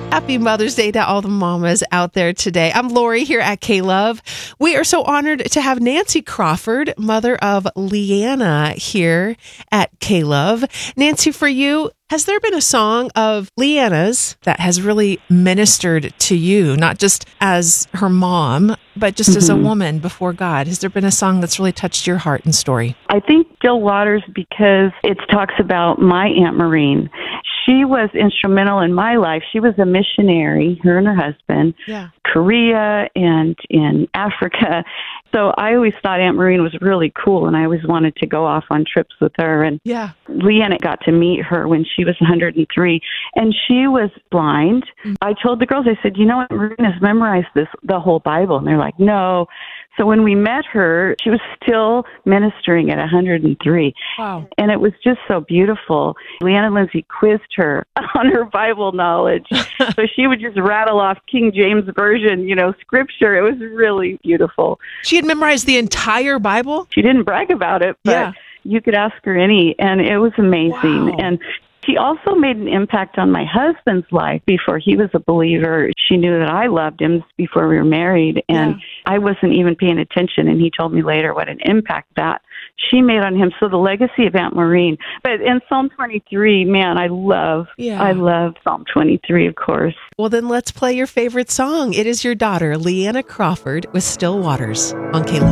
Happy Mother's Day to all the mamas out there today. I'm Lori here at K-Love. We are so honored to have Nancy Crawford, mother of Leanna, here at K-Love. Nancy, for you, has there been a song of Leanna's that has really ministered to you, not just as her mom, but just as a woman before God? Has there been a song that's really touched your heart and story? I think Still Waters, because it talks about my Aunt Maureen. She was instrumental in my life. She was a missionary, her and her husband, Korea and in Africa. So I always thought Aunt Maureen was really cool, and I always wanted to go off on trips with her. And Leanna got to meet her when she was 103, and she was blind. I told the girls, I said, you know what, Maureen has memorized the whole Bible. And they're like, no. So when we met her, she was still ministering at 103. Wow. And it was just so beautiful. Leanna Lindsay quizzed her on her Bible knowledge. So she would just rattle off King James Version, scripture. It was really beautiful. She had memorized the entire Bible? She didn't brag about it, but you could ask her any, and it was amazing. Wow. And she also made an impact on my husband's life before he was a believer. She knew that I loved him before we were married, and I wasn't even paying attention, and he told me later what an impact that she made on him. So the legacy of Aunt Maureen. But in Psalm 23, man, I love Psalm 23, of course. Well, then let's play your favorite song. It is your daughter, Leanna Crawford, with Still Waters on K-Love.